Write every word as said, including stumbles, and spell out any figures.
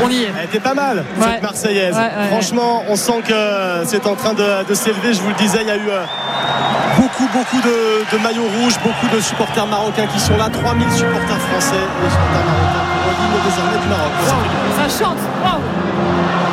on y est. Elle était pas mal, Ouais. cette Marseillaise. Ouais, ouais, Franchement, on sent que c'est en train de, de s'élever. Je vous le disais, il y a eu euh, beaucoup, beaucoup de, de maillots rouges, beaucoup de supporters marocains qui sont là. trois mille supporters français et supporters marocains pour l'hymne désormais du Maroc. Ça chante. Wow.